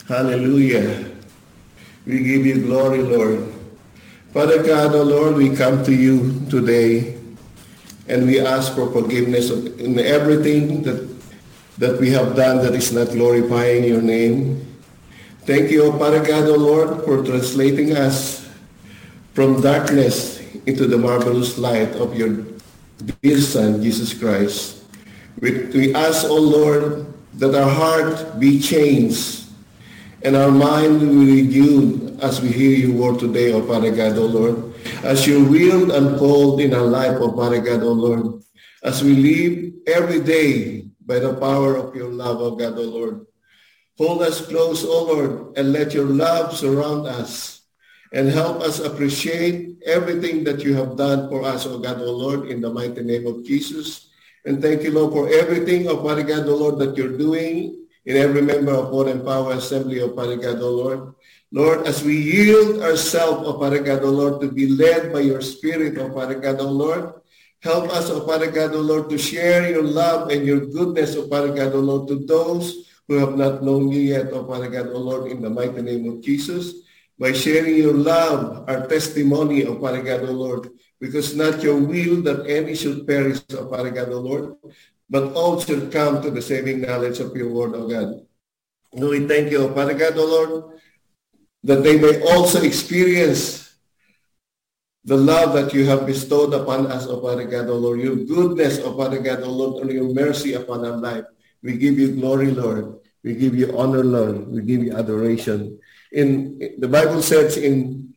Hallelujah. We give you glory, Lord. Father God, O Lord, we come to you today and we ask for forgiveness in everything that we have done that is not glorifying your name. Thank you, O Father God, O Lord, for translating us from darkness into the marvelous light of your dear Son, Jesus Christ. We ask, O Lord, that our heart be changed and our mind will be renewed as we hear your word today, O Father God, O Lord. As your will unfold in our life, O Father God, O Lord. As we live every day by the power of your love, O God, O Lord. Hold us close, O Lord, and let your love surround us and help us appreciate everything that you have done for us, O God, O Lord, in the mighty name of Jesus. And thank you, Lord, for everything, O Father God, O Lord, that you're doing in every member of Word and Power Assembly, O Father God, O Lord. Lord, as we yield ourselves, O Father God, O Lord, to be led by your Spirit, O Father God, O Lord, help us, O Father God, O Lord, to share your love and your goodness, O Father God, O Lord, to those who have not known you yet, O Father God, O Lord, in the mighty name of Jesus, by sharing your love, our testimony, O Father God, O Lord, because not your will that any should perish, O Father God, O Lord, but all should come to the saving knowledge of your word, O God. And we thank you, O Father God, O Lord, that they may also experience the love that you have bestowed upon us, O Father God, O Lord, your goodness, O Father God, O Lord, and your mercy upon our life. We give you glory, Lord. We give you honor, Lord. We give you adoration. In the Bible says in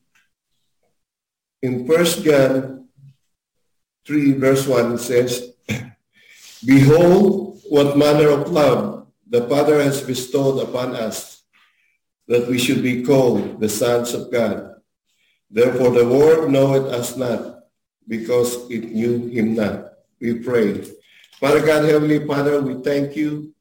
1 John 3, verse 1, it says, Behold, what manner of love the Father has bestowed upon us, that we should be called the sons of God. Therefore the world knoweth us not, because it knew him not. We pray. Father God, Heavenly Father, we thank you.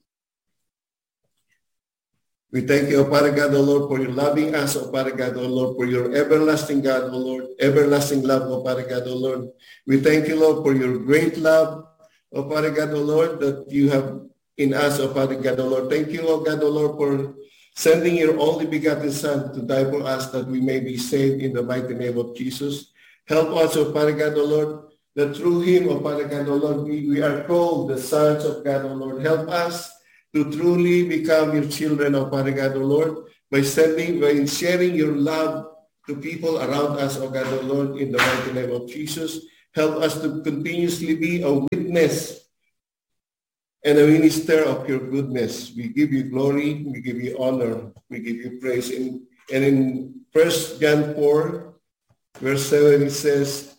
We thank you, O Father God, O Lord, for your loving us, O Father God, O Lord, for your everlasting God, O Lord, everlasting love, O Father God, O Lord. We thank you, Lord, for your great love, O Father God, O Lord, that you have in us, O Father God, O Lord. Thank you, O God, O Lord, for sending your only begotten Son to die for us that we may be saved in the mighty name of Jesus. Help us, O Father God, O Lord, that through him, O Father God, O Lord, we are called the sons of God, O Lord. Help us to truly become your children, O Father God, O Lord, by sharing your love to people around us, O God, O Lord, in the mighty name of Jesus. Help us to continuously be a witness and a minister of your goodness. We give you glory, we give you honor, we give you praise. And in 1 John 4, verse 7, it says,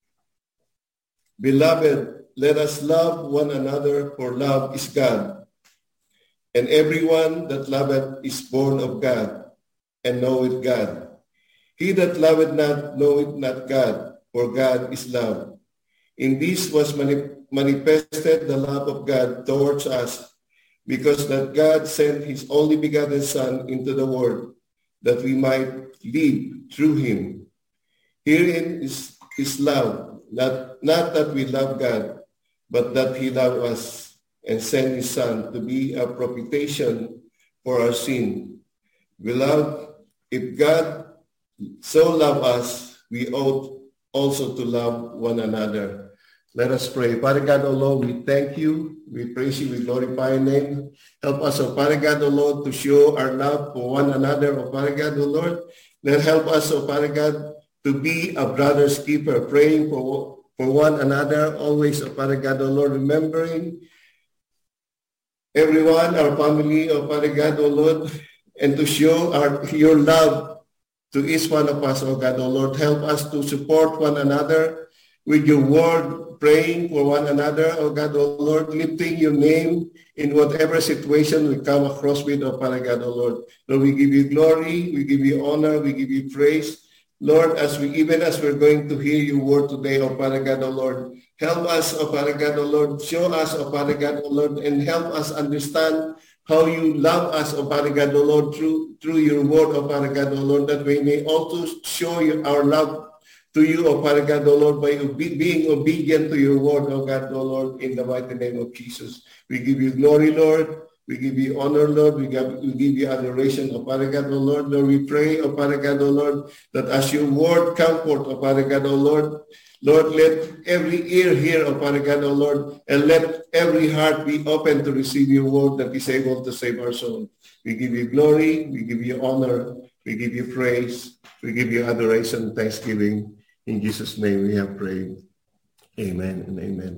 Beloved, let us love one another, for love is God. And everyone that loveth is born of God, and knoweth God. He that loveth not knoweth not God, for God is love. In this was manifested the love of God towards us, because that God sent his only begotten Son into the world, that we might live through him. Herein is his love, not that we love God, but that he loved us and sent his Son to be a propitiation for our sin. Beloved, if God so loved us, we ought also to love one another. Let us pray. Father God, O Lord, we thank you. We praise you. We glorify your name. Help us, O Father God, O Lord, to show our love for one another, O Father God, O Lord. Then help us, O Father God, to be a brother's keeper, praying for one another, always, O Father God, O Lord, remembering everyone, our family, O Father God, O Lord, and to show your love to each one of us, O God, O Lord. Help us to support one another with your word, praying for one another, O God, O Lord, lifting your name in whatever situation we come across with, O Father God, O Lord. Lord, we give you glory, we give you honor, we give you praise. Lord, even as we're going to hear your word today, O Father God, O Lord, help us, O Father God, O Lord, show us, O Father God, O Lord, and help us understand how you love us, O Father God, O Lord, through your word, O Father God, O Lord, that we may also show you our love to you, O Father God, O Lord, by being obedient to your word, O God, O Lord, in the mighty name of Jesus. We give you glory, Lord. We give you honor, Lord. We give you adoration, O Father God, O Lord. Lord, we pray, O Father God, O Lord, that as your word come forth, O Father God, O Lord, Lord, let every ear hear, O Father God, O Lord, and let every heart be open to receive your word that is able to save our soul. We give you glory, we give you honor, we give you praise, we give you adoration, thanksgiving. In Jesus' name we have prayed. Amen and amen.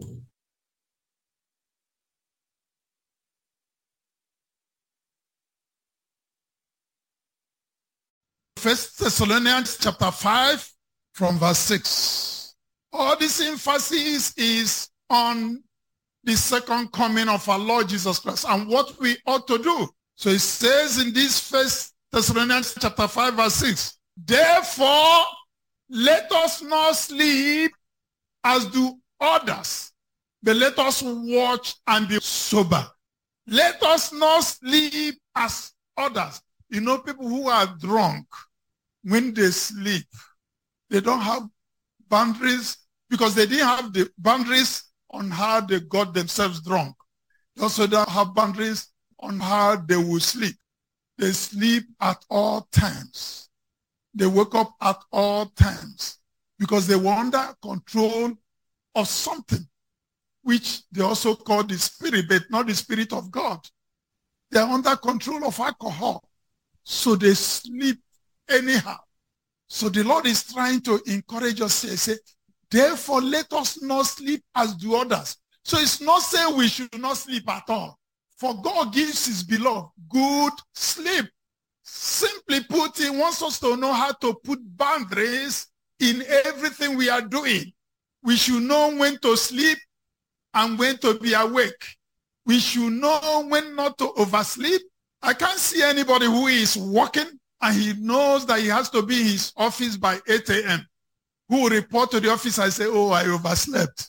First Thessalonians chapter 5 from verse 6. All this emphasis is on the second coming of our Lord Jesus Christ and what we ought to do. So it says in this First Thessalonians chapter 5 verse 6, therefore let us not sleep as do others, but let us watch and be sober. Let us not sleep as others. You know, people who are drunk, when they sleep, they don't have boundaries because they didn't have the boundaries on how they got themselves drunk. They also don't have boundaries on how they will sleep. They sleep at all times. They wake up at all times because they were under control of something, which they also call the spirit, but not the Spirit of God. They're under control of alcohol. So they sleep anyhow. So the Lord is trying to encourage us to say, therefore let us not sleep as do others. So it's not saying we should not sleep at all. For God gives his beloved good sleep. Simply put, he wants us to know how to put boundaries in everything we are doing. We should know when to sleep and when to be awake. We should know when not to oversleep. I can't see anybody who is working and he knows that he has to be in his office by 8 a.m. who will report to the office and say, oh, I overslept.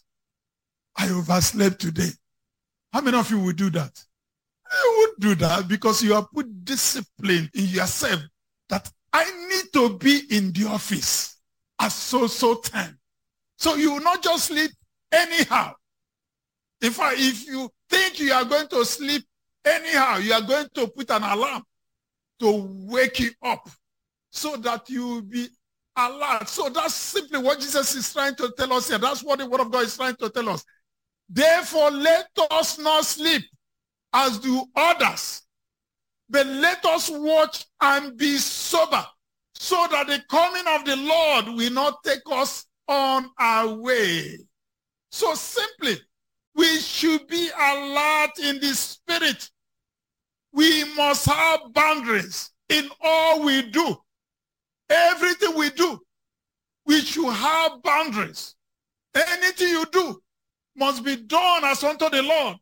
I overslept today. How many of you would do that? You would do that because you have put discipline in yourself that I need to be in the office at so time. So you will not just sleep anyhow. In fact, if you think you are going to sleep anyhow, you are going to put an alarm to wake you up so that you will be alert. So that's simply what Jesus is trying to tell us here. That's what the word of God is trying to tell us. Therefore, let us not sleep as do others, but let us watch and be sober so that the coming of the Lord will not take us on our way. So simply, we should be alert in the spirit. We must have boundaries in all we do. Everything we do, we should have boundaries. Anything you do must be done as unto the Lord.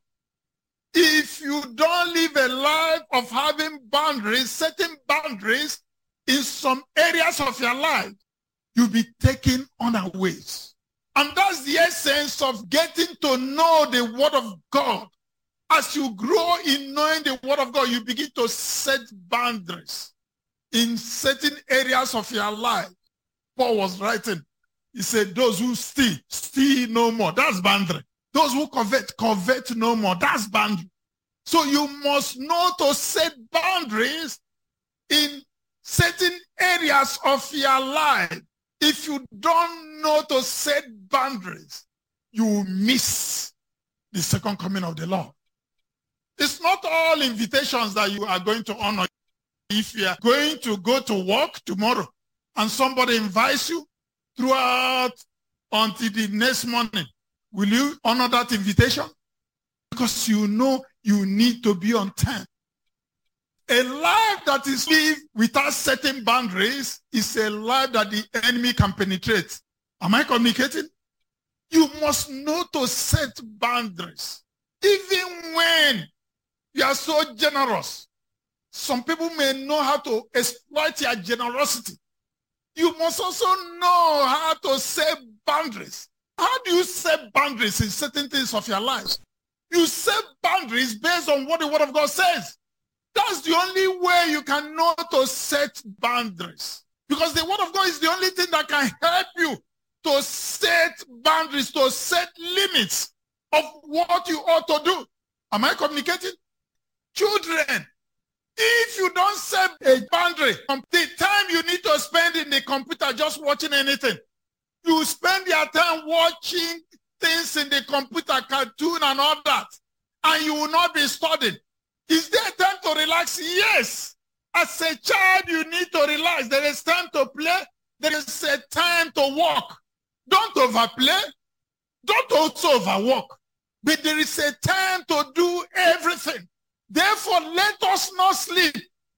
If you don't live a life of having boundaries, setting boundaries in some areas of your life, you'll be taken unawares. And that's the essence of getting to know the word of God. As you grow in knowing the word of God, you begin to set boundaries in certain areas of your life. Paul was writing, he said, those who steal no more. That's boundary. Those who covet no more. That's boundary. So you must know to set boundaries in certain areas of your life. If you don't know to set boundaries, you will miss the second coming of the Lord. It's not all invitations that you are going to honor. If you are going to go to work tomorrow and somebody invites you throughout until the next morning, will you honor that invitation? Because you know you need to be on time. A life that is lived without setting boundaries is a life that the enemy can penetrate. Am I communicating? You must know to set boundaries. Even when you are so generous, some people may know how to exploit your generosity. You must also know how to set boundaries. How do you set boundaries in certain things of your life? You set boundaries based on what the word of God says. That's the only way you can know to set boundaries. Because the word of God is the only thing that can help you to set boundaries, to set limits of what you ought to do. Am I communicating? Children, if you don't set a boundary, the time you need to spend in the computer just watching anything, you spend your time watching things in the computer, cartoon and all that, and you will not be studying. Is there time to relax? Yes. As a child, you need to relax. There is time to play. There is a time to walk. Don't overplay. Don't also overwork. But there is a time to do everything. Therefore, let us not sleep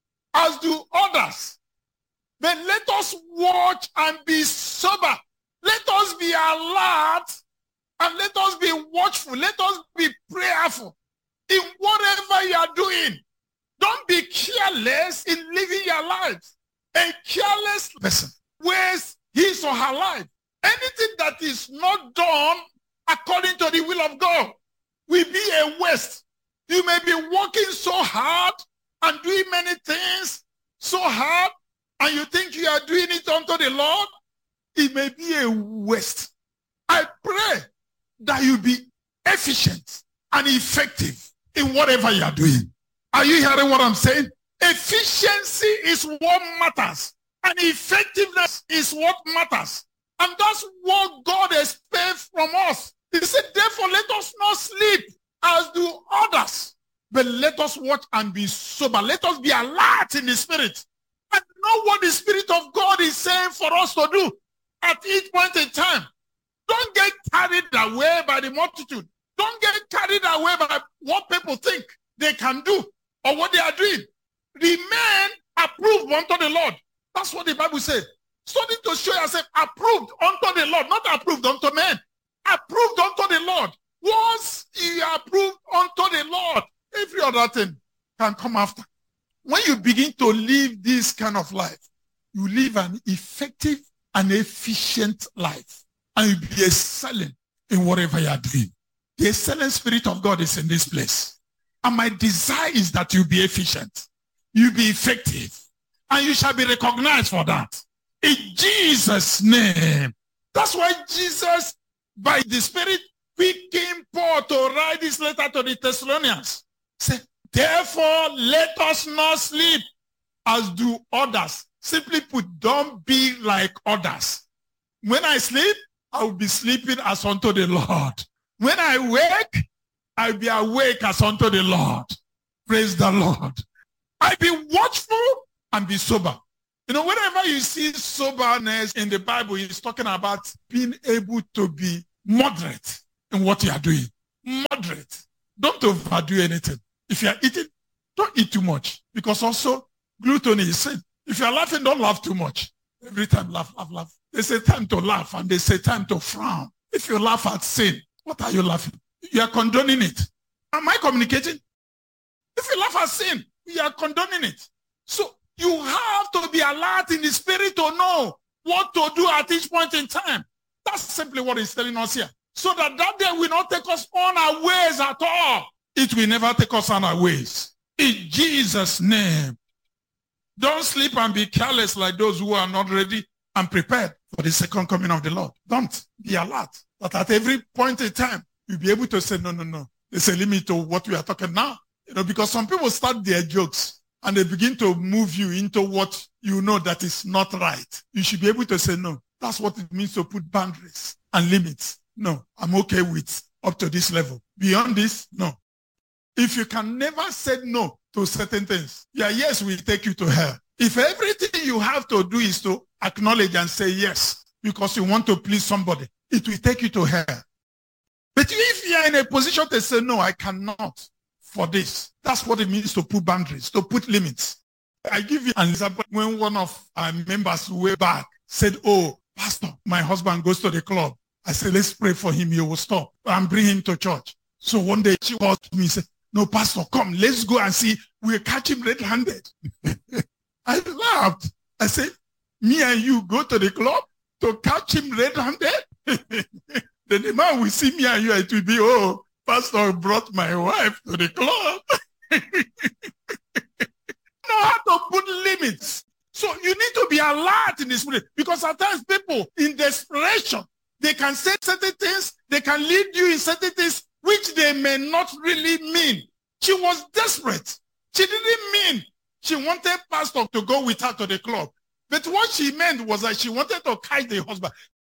as do others. But let us watch and be sober. Let us be alert and let us be watchful. Let us be prayerful in whatever you are doing. Don't be careless in living your lives. A careless person wastes his or her life. Anything that is not done according to the will of God will be a waste. You may be working so hard and doing many things so hard, and you think you are doing it unto the Lord. It may be a waste. I pray that you be efficient and effective in whatever you are doing. Are you hearing what I'm saying? Efficiency is what matters, and effectiveness is what matters. And that's what God expects from us. He said, therefore, let us not sleep as do others, but let us watch and be sober. Let us be alert in the spirit and know what the Spirit of God is saying for us to do at each point in time. Don't get carried away by the multitude. Don't get carried away by what people think they can do or what they are doing. Remain approved unto the Lord. That's what the Bible says. Study to show yourself approved unto the Lord, not approved unto men. Approved unto the Lord. Once you are approved unto the Lord, every other thing can come after. When you begin to live this kind of life, you live an effective and efficient life. And you be excelling in whatever you are doing. The excellent Spirit of God is in this place. And my desire is that you be efficient. You be effective. And you shall be recognized for that. In Jesus' name. That's why Jesus, by the Spirit, quickened Paul to write this letter to the Thessalonians. Say, therefore, let us not sleep as do others. Simply put, don't be like others. When I sleep, I will be sleeping as unto the Lord. When I wake, I will be awake as unto the Lord. Praise the Lord. I be watchful and be sober. You know, whenever you see soberness in the Bible, it's talking about being able to be moderate in what you are doing. Moderate. Don't overdo anything. If you are eating, don't eat too much. Because also, gluttony is sin. If you are laughing, don't laugh too much. Every time, laugh, laugh, laugh. There's a time to laugh and there's a time to frown. If you laugh at sin, what are you laughing? You are condoning it. Am I communicating? If you laugh at sin, you are condoning it. So you have to be alert in the spirit to know what to do at each point in time. That's simply what he's telling us here. So that day will not take us on our ways at all. It will never take us on our ways. In Jesus' name. Don't sleep and be careless like those who are not ready and prepared for the second coming of the Lord. Don't be alert. But at every point in time, you'll be able to say, no, no, no. There's a limit to what we are talking now. You know, because some people start their jokes and they begin to move you into what you know that is not right. You should be able to say, no, that's what it means to put boundaries and limits. No, I'm okay with up to this level. Beyond this, no. If you can never say no to certain things, yeah, yes, will take you to hell. If everything you have to do is to acknowledge and say yes, because you want to please somebody, it will take you to hell. But if you are in a position to say, no, I cannot for this, that's what it means to put boundaries, to put limits. I give you an example. When one of our members way back said, oh, Pastor, my husband goes to the club. I said, let's pray for him. He will stop and bring him to church. So one day she called me and said, no, Pastor, come, let's go and see. We'll catch him red-handed. I laughed. I said, me and you go to the club to catch him red-handed? Then the man will see me and you, it will be, oh, Pastor brought my wife to the club. Know how to put limits. So you need to be alert in this spirit, because sometimes people in desperation, they can say certain things, they can lead you in certain things which they may not really mean. She was desperate. She didn't mean she wanted pastor to go with her to the club. But what she meant was that she wanted to catch the husband.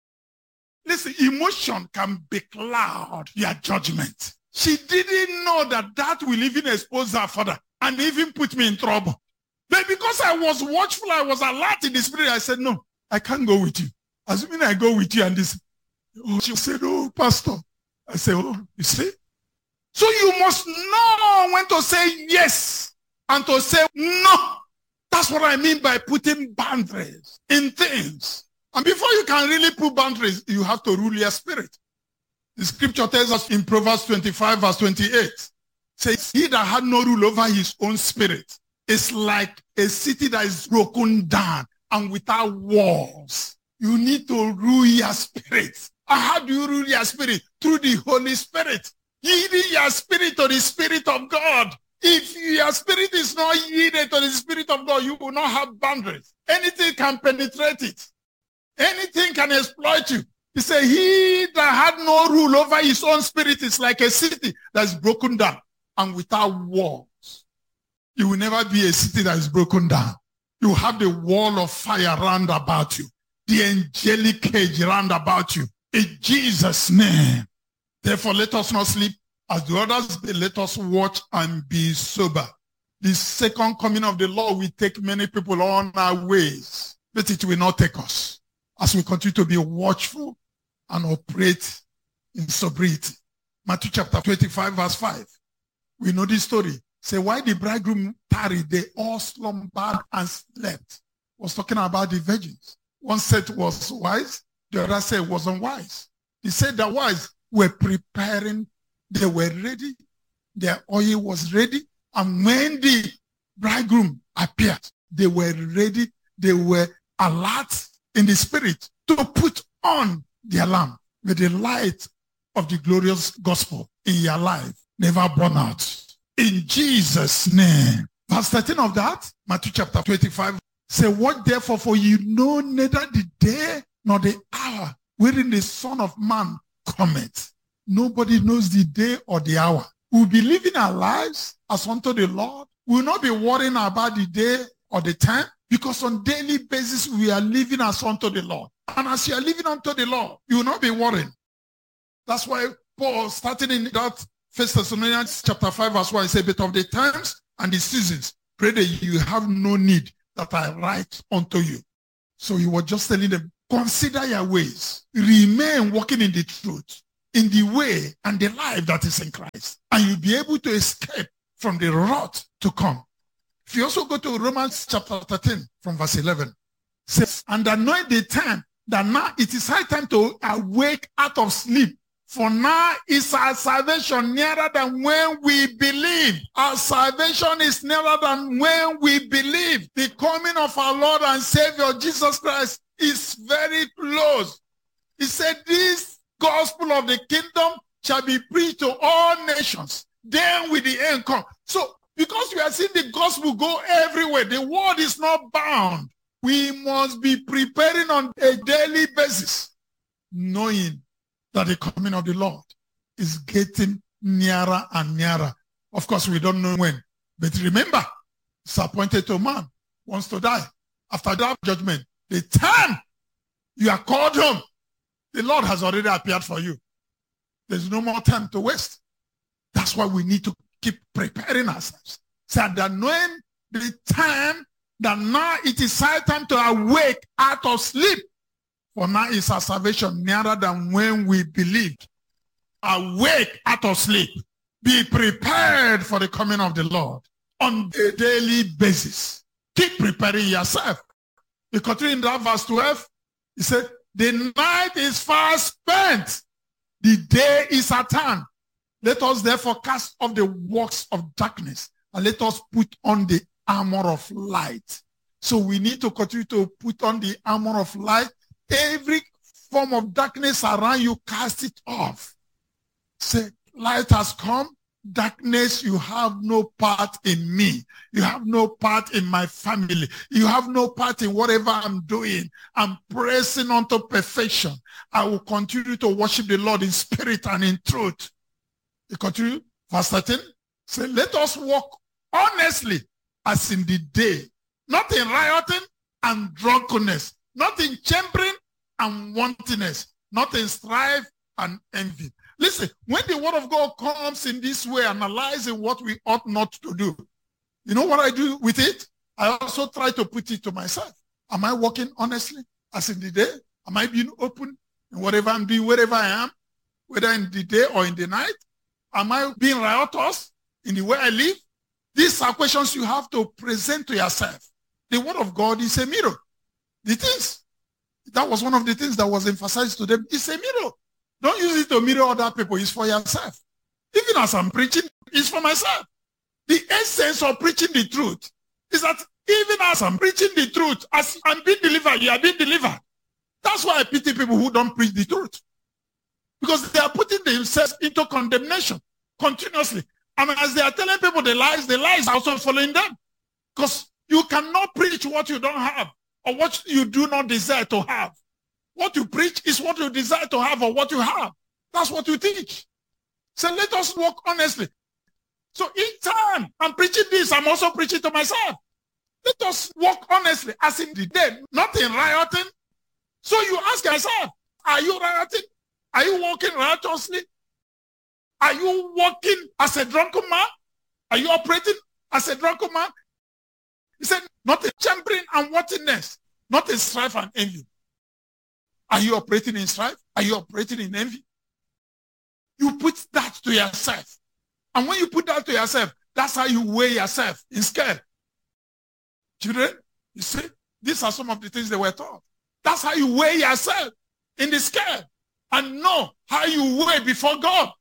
Listen, emotion can becloud your judgment. She didn't know that that will even expose her father and even put me in trouble. But because I was watchful, I was alert in the spirit, I said, no, I can't go with you. Assuming I go with you and this. Oh, she said, oh, pastor. I said, oh, you see? So you must know when to say yes and to say no. That's what I mean by putting boundaries in things. And before you can really put boundaries, you have to rule your spirit. The scripture tells us in Proverbs 25 verse 28, says, he that had no rule over his own spirit is like a city that is broken down and without walls. You need to rule your spirit. And how do you rule your spirit? Through the Holy Spirit. Yielding your spirit to the Spirit of God. If your spirit is not yielded to the Spirit of God, you will not have boundaries. Anything can penetrate it. Anything can exploit you. He said, he that had no rule over his own spirit is like a city that is broken down and without walls. You will never be a city that is broken down. You have the wall of fire round about you. The angelic cage round about you. In Jesus' name. Therefore, let us not sleep as the others, but let us watch and be sober. The second coming of the Lord will take many people on our ways, but it will not take us as we continue to be watchful and operate in sobriety. Matthew chapter 25, verse 5. We know this story. Say, why the bridegroom tarried, they all slumbered and slept. Was talking about the virgins. One said was wise, the other said was unwise. He said the wise were preparing, they were ready, their oil was ready, and when the bridegroom appeared, they were ready, they were alert in the spirit to put on their lamp. With the light of the glorious gospel in your life never burn out. In Jesus' name. Verse 13 of that, Matthew chapter 25, say, what therefore, for you know neither the day nor the hour wherein the Son of Man cometh. Nobody knows the day or the hour. We'll be living our lives as unto the Lord. We will not be worrying about the day or the time, because on daily basis we are living as unto the Lord. And as you are living unto the Lord, you will not be worrying. That's why Paul, starting in that 1 Thessalonians chapter 5 verse 1, he said, but of the times and the seasons, pray that you have no need that I write unto you. So he was just telling them, consider your ways, remain walking in the truth, in the way and the life that is in Christ, and you'll be able to escape from the wrath to come. If you also go to Romans chapter 13 from verse 11, says, and anoint the time that now it is high time to awake out of sleep. For now is our salvation nearer than when we believe. Our salvation is nearer than when we believe. The coming of our Lord and Savior Jesus Christ is very close. He said, this gospel of the kingdom shall be preached to all nations. Then will the end come. So, because we are seeing the gospel go everywhere, the world is not bound. We must be preparing on a daily basis, knowing that the coming of the Lord is getting nearer and nearer. Of course, we don't know when. But remember, it's appointed to man wants to die. After that judgment, the time you are called home, the Lord has already appeared for you. There's no more time to waste. That's why we need to keep preparing ourselves. So that when the time that now it is high time to awake out of sleep, for now is our salvation nearer than when we believed. Awake out of sleep. Be prepared for the coming of the Lord on a daily basis. Keep preparing yourself. You continue in that verse 12. He said, the night is far spent. The day is at hand. Let us therefore cast off the works of darkness and let us put on the armor of light. So we need to continue to put on the armor of light. Every form of darkness around you, cast it off. Say, light has come. Darkness, you have no part in me. You have no part in my family. You have no part in whatever I'm doing. I'm pressing on to perfection. I will continue to worship the Lord in spirit and in truth. You continue, verse 13. Say, let us walk honestly as in the day, not in rioting and drunkenness, not in chambering and wantonness, not in strife and envy. Listen, when the word of God comes in this way, analyzing what we ought not to do, you know what I do with it? I also try to put it to myself. Am I walking honestly as in the day? Am I being open in whatever I'm doing, wherever I am, whether in the day or in the night? Am I being riotous in the way I live? These are questions you have to present to yourself. The word of God is a mirror. The things, that was one of the things that was emphasized to them. It's a mirror. Don't use it to mirror other people. It's for yourself. Even as I'm preaching, it's for myself. The essence of preaching the truth is that even as I'm preaching the truth, as I'm being delivered, you are being delivered. That's why I pity people who don't preach the truth. Because they are putting themselves into condemnation continuously. And as they are telling people the lies are also following them. Because you cannot preach what you don't have or what you do not desire to have. What you preach is what you desire to have or what you have. That's what you teach. So let us walk honestly. So each time I'm preaching this, I'm also preaching to myself. Let us walk honestly, as in the day, not in rioting. So you ask yourself, are you rioting? Are you walking righteously? Are you walking as a drunken man? Are you operating as a drunken man? He said, not in chambering and wantonness, not in strife and envy. Are you operating in strife? Are you operating in envy? You put that to yourself. And when you put that to yourself, that's how you weigh yourself in scale. Children, you see, these are some of the things they were taught. That's how you weigh yourself in the scale and know how you weigh before God.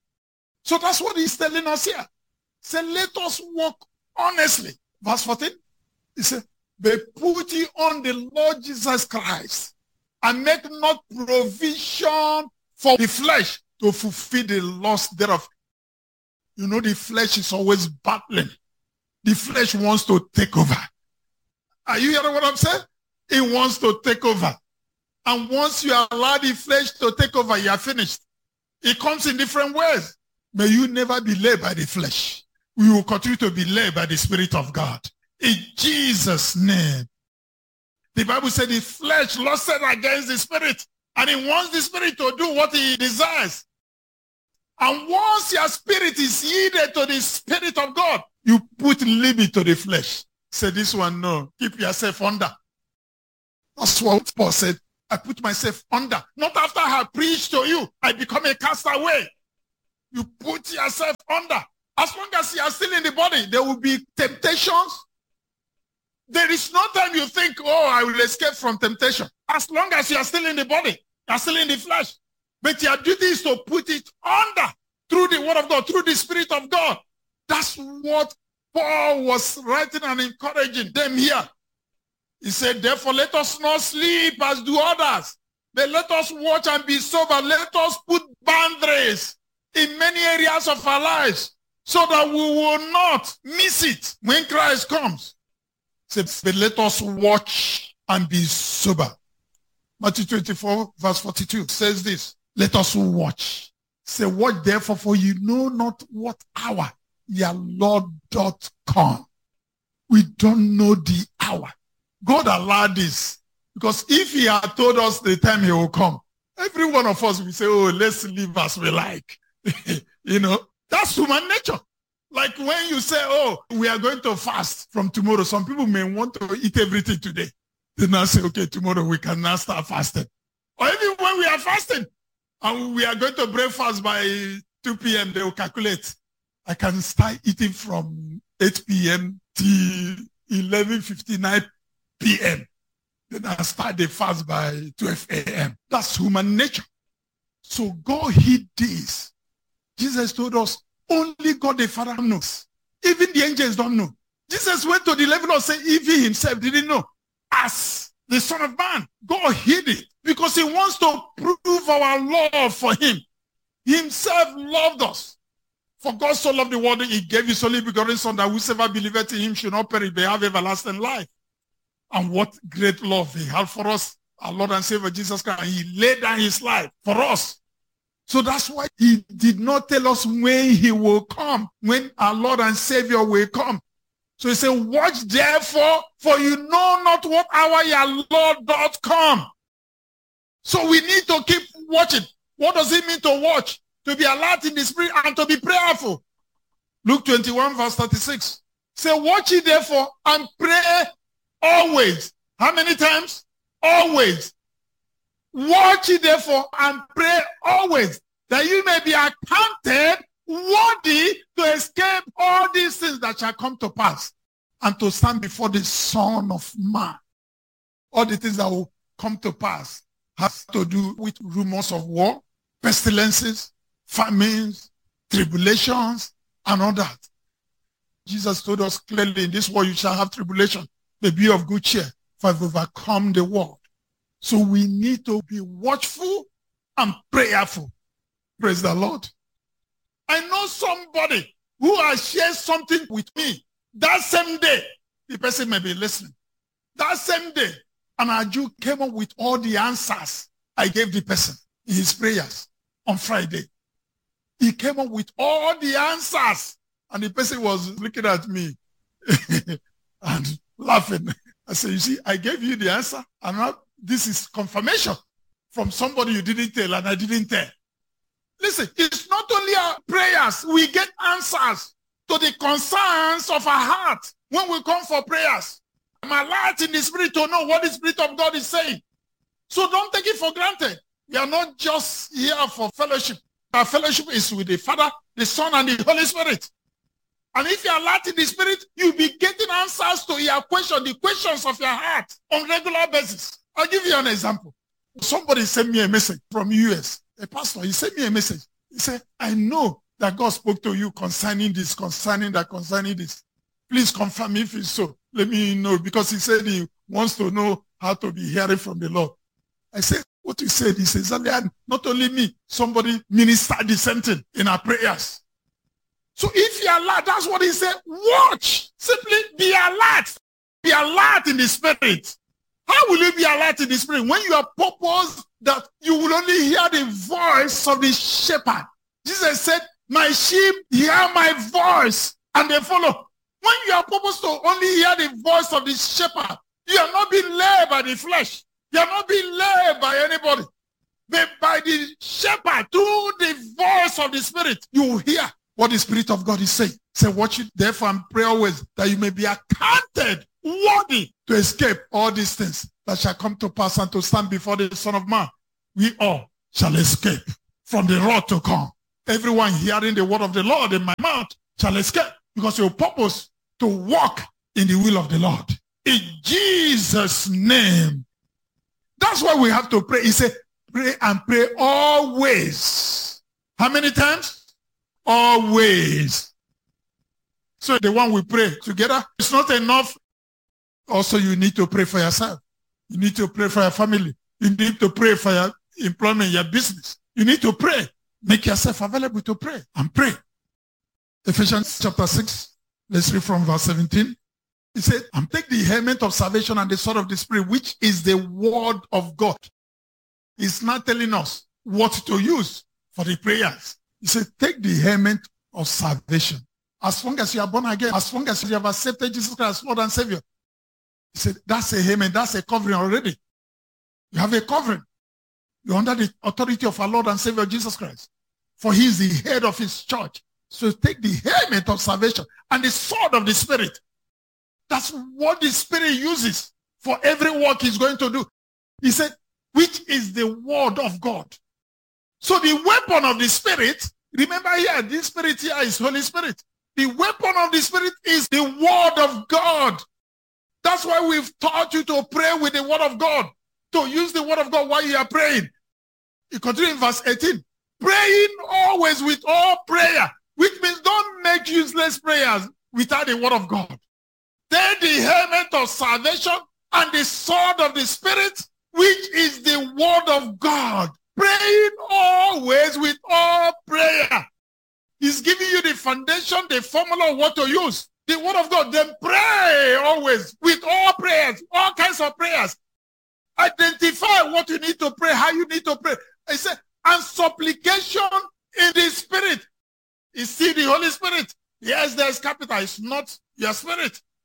So that's what he's telling us here. Say, let us walk honestly. Verse 14, he said, but put ye on the Lord Jesus Christ and make not provision for the flesh to fulfill the lust thereof. You know, the flesh is always battling. The flesh wants to take over. Are you hearing what I'm saying? It wants to take over. And once you allow the flesh to take over, you are finished. It comes in different ways. May you never be led by the flesh. We will continue to be led by the Spirit of God. In Jesus' name. The Bible said the flesh lusted against the Spirit, and it wants the Spirit to do what he desires. And once your spirit is yielded to the Spirit of God, you put limit to the flesh. Say this one, no. Keep yourself under. That's what Paul said. I put myself under. Not after I have preached to you, I become a castaway. You put yourself under. As long as you are still in the body, there will be temptations. There is no time you think, oh, I will escape from temptation. As long as you are still in the body, you are still in the flesh. But your duty is to put it under through the word of God, through the Spirit of God. That's what Paul was writing and encouraging them here. He said, therefore, let us not sleep as do others, but let us watch and be sober. Let us put boundaries in many areas of our lives so that we will not miss it when Christ comes. He said, but let us watch and be sober. Matthew 24, verse 42 says this. Let us watch. Say, watch therefore, for you know not what hour your Lord doth come. We don't know the hour. God allowed this because if he had told us the time he will come, every one of us will say, oh, let's live as we like. You know, that's human nature. Like when you say, oh, we are going to fast from tomorrow, some people may want to eat everything today. They now say, okay, tomorrow we can now start fasting. Or even when we are fasting and we are going to breakfast by 2 p.m., they will calculate. I can start eating from 8 p.m. till 11:59 p.m. Then I start the fast by 12 a.m. That's human nature. So God hid this. Jesus told us, only God the Father knows. Even the angels don't know. Jesus went to the level of saying, if he himself didn't know. As the Son of Man, God hid it because he wants to prove our love for him. He himself loved us. For God so loved the world, he gave his only begotten Son, that whosoever believeth in him should not perish, but have everlasting life. And what great love he had for us, our Lord and Savior Jesus Christ. And he laid down his life for us. So that's why he did not tell us when he will come, when our Lord and Savior will come. So he said, watch therefore, for you know not what hour your Lord doth come. So we need to keep watching. What does it mean to watch? To be alert in the spirit and to be prayerful. Luke 21 verse 36. Say, watch ye therefore and pray always. How many times? Always. Watch ye therefore and pray always, that you may be accounted worthy to escape all these things that shall come to pass and to stand before the Son of Man. All the things that will come to pass has to do with rumors of war, pestilences, famines, tribulations, and all that. Jesus told us clearly, in this world you shall have tribulation, but be of good cheer, for I've overcome the world. So we need to be watchful and prayerful. Praise the Lord. I know somebody who has shared something with me that same day. The person may be listening. That same day, and Aju came up with all the answers I gave the person in his prayers on Friday. He came up with all the answers, and the person was looking at me and laughing. I said, you see, I gave you the answer, and now this is confirmation from somebody you didn't tell, and I didn't tell. Listen, it's not only our prayers. We get answers to the concerns of our heart when we come for prayers. I'm alert in the spirit to know what the Spirit of God is saying. So don't take it for granted. We are not just here for fellowship. Our fellowship is with the Father, the Son, and the Holy Spirit. And if you are alert in the Spirit, you'll be getting answers to your question, the questions of your heart on regular basis. I'll give you an example. Somebody sent me a message from US. A pastor, he sent me a message. He said, I know that God spoke to you concerning this, concerning that, concerning this. Please confirm if it's so. Let me know, because he said he wants to know how to be hearing from the Lord. I said, what you said? He says, not only me, somebody ministered the same thing in our prayers. So if you're alert, that's what he said. Watch. Simply be alert. Be alert in the spirit. How will you be alert in the spirit? When you are purposed that you will only hear the voice of the shepherd. Jesus said, my sheep hear my voice and they follow. When you are purposed to only hear the voice of the shepherd, you are not being led by the flesh. You are not being led by anybody. But by the shepherd, through the voice of the Spirit, you will hear what the Spirit of God is saying. Say, watch it therefore and pray always, that you may be accounted worthy to escape all these things that shall come to pass and to stand before the Son of Man. We all shall escape from the wrath to come. Everyone hearing the word of the Lord in my mouth shall escape, because your purpose to walk in the will of the Lord. In Jesus' name. That's why we have to pray. He said, pray and pray always. How many times? Always. So the one we pray together, it's not enough. Also, you need to pray for yourself. You need to pray for your family. You need to pray for your employment, your business. You need to pray. Make yourself available to pray and pray. Ephesians chapter 6, let's read from verse 17. He said, and take the helmet of salvation and the sword of the Spirit, which is the word of God. He's not telling us what to use for the prayers. He said, take the helmet of salvation. As long as you are born again, as long as you have accepted Jesus Christ as Lord and Savior. He said, that's a helmet, that's a covering already. You have a covering. You're under the authority of our Lord and Savior Jesus Christ. For he is the head of his church. So take the helmet of salvation and the sword of the Spirit. That's what the Spirit uses for every work he's going to do. He said, which is the word of God. So the weapon of the Spirit, remember here, this Spirit here is Holy Spirit. The weapon of the Spirit is the word of God. That's why we've taught you to pray with the word of God, to use the word of God while you are praying. You continue in verse 18. Praying always with all prayer, which means don't make useless prayers without the word of God. Take the helmet of salvation and the sword of the Spirit, which is the word of God. Praying always with all prayer. He's giving you the foundation, the formula of what to use. The word of God. Then pray always with all prayers, all kinds of prayers. Identify what you need to pray, how you need to pray. I said, and supplication in the Spirit. You see the Holy Spirit. Yes, there's capital. It's not your spirit.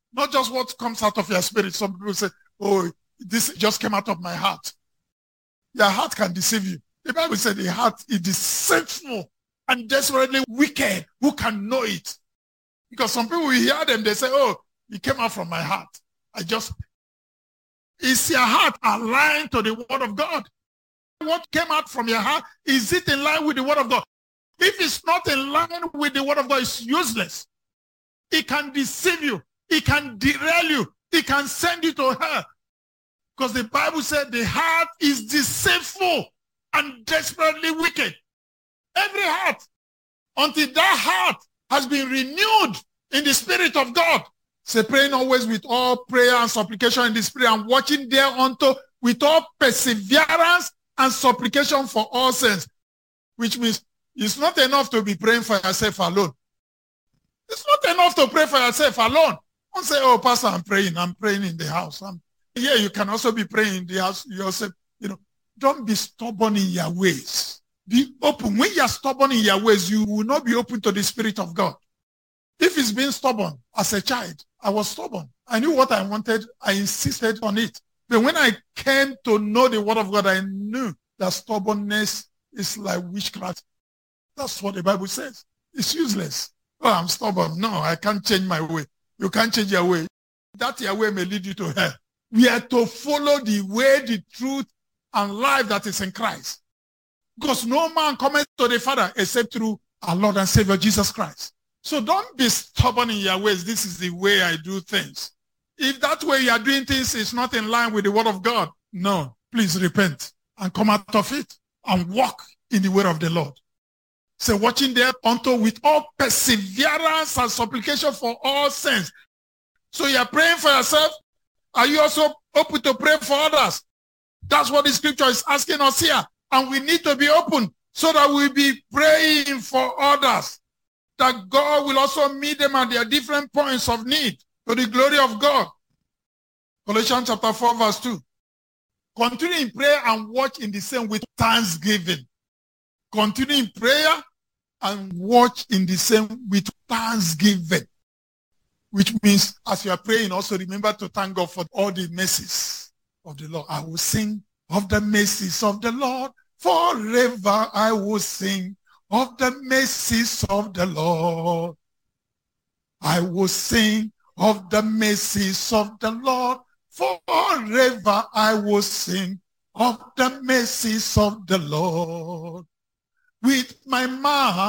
not just what comes out of your spirit. Some people say, oh, this just came out of my heart. Your heart can deceive you. The Bible said the heart is deceitful and desperately wicked. Who can know it? Because some people, we hear them, they say, oh, it came out from my heart. Is your heart aligned to the word of God? What came out from your heart, is it in line with the word of God? If it's not in line with the word of God, it's useless. It can deceive you. It can derail you. It can send you to hell. Because the Bible said the heart is deceitful and desperately wicked. Every heart, until that heart has been renewed in the Spirit of God. Say, praying always with all prayer and supplication in the Spirit, and watching thereunto with all perseverance and supplication for all saints. Which means it's not enough to be praying for yourself alone. It's not enough to pray for yourself alone. Don't say, oh, Pastor, I'm praying in the house. Yeah, you can also be praying in the house yourself. Don't be stubborn in your ways. Be open. When you're stubborn in your ways, you will not be open to the Spirit of God. If it's being stubborn, as a child, I was stubborn. I knew what I wanted. I insisted on it. But when I came to know the word of God, I knew that stubbornness is like witchcraft. That's what the Bible says. It's useless. Oh, I'm stubborn. No, I can't change my way. You can't change your way. That your way may lead you to hell. We are to follow the way, the truth, and life that is in Christ. Because no man cometh to the Father except through our Lord and Savior Jesus Christ. So don't be stubborn in your ways. This is the way I do things. If that way you are doing things is not in line with the word of God, no, please repent and come out of it and walk in the way of the Lord. So watching thereunto with all perseverance and supplication for all saints. So you are praying for yourself. Are you also open to pray for others? That's what the scripture is asking us here. And we need to be open so that we'll be praying for others. That God will also meet them at their different points of need to the glory of God. Colossians chapter 4 verse 2. Continue in prayer and watch in the same with thanksgiving. Continue in prayer and watch in the same with thanksgiving. Which means as you are praying, also remember to thank God for all the mercies of the Lord. I will sing of the mercies of the Lord. Forever I will sing of the mercies of the Lord. I will sing of the mercies of the Lord. Forever I will sing of the mercies of the Lord. With my mouth